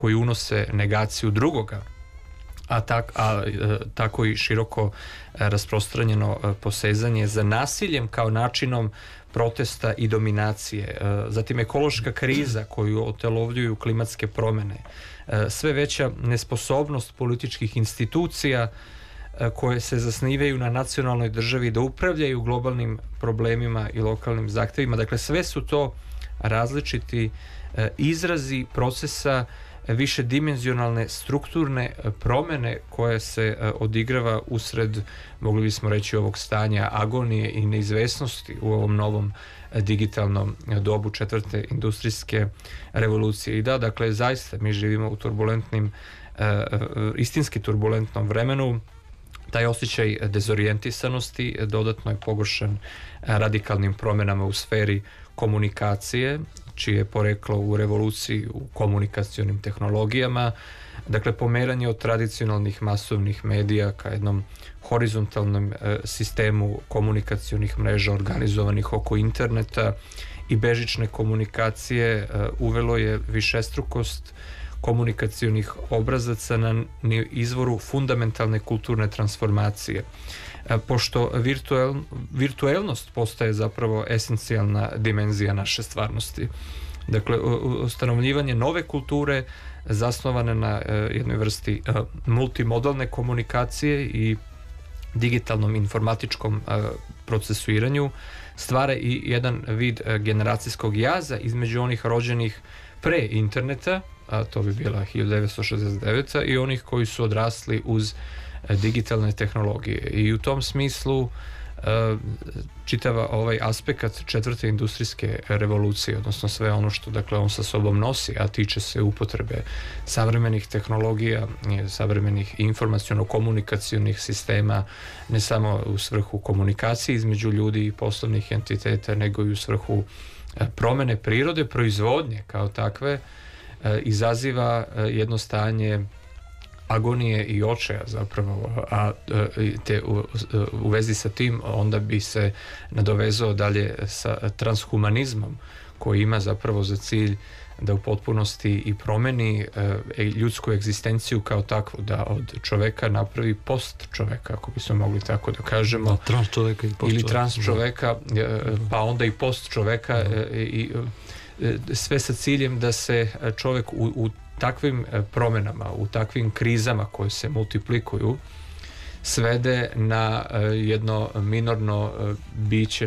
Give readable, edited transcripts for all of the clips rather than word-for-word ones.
koji unose negaciju drugoga, a tako i široko rasprostranjeno posezanje za nasiljem kao načinom protesta i dominacije. Zatim ekološka kriza koju otelovljuju klimatske promjene, sve veća nesposobnost političkih institucija koje se zasnivaju na nacionalnoj državi da upravljaju globalnim problemima i lokalnim zahtjevima. Dakle, sve su to različiti izrazi procesa višedimenzionalne strukturne promjene koje se odigrava usred, mogli bismo reći, ovog stanja agonije i neizvesnosti u ovom novom digitalnom dobu četvrte industrijske revolucije. I da, dakle, zaista mi živimo u turbulentnim, istinski turbulentnom vremenu. Taj osjećaj dezorijentisanosti dodatno je pogoršan radikalnim promjenama u sferi komunikacije, čije je poreklo u revoluciji u komunikacionim tehnologijama. Dakle, pomeranje od tradicionalnih masovnih medija ka jednom horizontalnom sistemu komunikacionih mreža organizovanih oko interneta i bežične komunikacije uvelo je višestrukost komunikacionih obrazaca na izvoru fundamentalne kulturne transformacije. Pošto virtuelnost postaje zapravo esencijalna dimenzija naše stvarnosti. Dakle, ustanovljivanje nove kulture zasnovane na jednoj vrsti multimodalne komunikacije i digitalnom informatičkom procesuiranju stvara i jedan vid generacijskog jaza između onih rođenih pre interneta, a to bi bila 1969. i onih koji su odrasli uz digitalne tehnologije. I u tom smislu čitava ovaj aspekt četvrte industrijske revolucije, odnosno sve ono što, dakle, on sa sobom nosi, a tiče se upotrebe savremenih tehnologija, savremenih informaciono-komunikacionih sistema, ne samo u svrhu komunikacije između ljudi i poslovnih entiteta, nego i u svrhu promjene prirode, proizvodnje kao takve, izaziva jedno stanje agonije i očaja zapravo, a te u vezi sa tim onda bi se nadovezao dalje sa transhumanizmom koji ima zapravo za cilj da u potpunosti i promeni ljudsku egzistenciju kao takvu, da od čoveka napravi post čoveka, ako bismo mogli tako da kažemo, trans čoveka i post ili trans čoveka, pa onda i post čoveka, i sve sa ciljem da se čovek u takvim promjenama, u takvim krizama koje se multiplikuju, svede jedno minorno biće,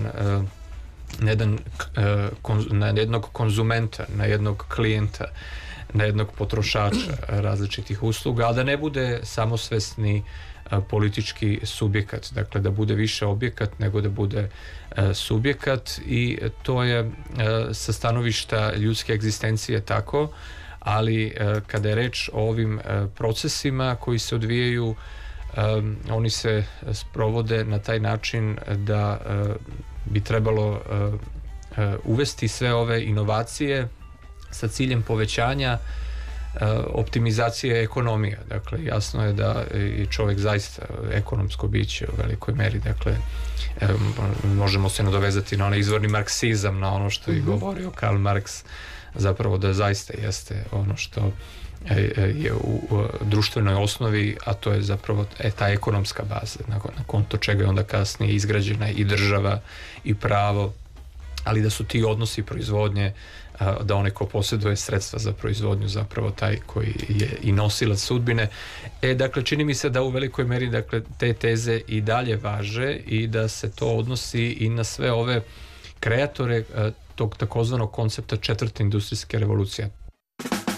na jednog konzumenta, na jednog klijenta, na jednog potrošača različitih usluga, a da ne bude samosvesni politički subjekat, dakle da bude više objekat nego da bude subjekat, i to je sa stanovišta ljudske egzistencije tako, ali kada je reč o ovim procesima koji se odvijaju, oni se sprovode na taj način da bi trebalo uvesti sve ove inovacije sa ciljem povećanja optimizacije ekonomije. Dakle, jasno je da je čovjek zaista ekonomsko biće u velikoj meri. Dakle, možemo se nadovezati na onaj izvorni marksizam, na ono što je govorio Karl Marx, zapravo da zaista jeste ono što je u društvenoj osnovi, a to je zapravo ta ekonomska baza, na konto čega je onda kasnije izgrađena i država i pravo, ali da su ti odnosi proizvodnje, da onaj ko posjeduje sredstva za proizvodnju zapravo taj koji je i nosilac sudbine. Dakle, čini mi se da u velikoj meri, dakle, te teze i dalje važe i da se to odnosi i na sve ove kreatore tog takozvanog koncepta četvrte industrijske revolucije.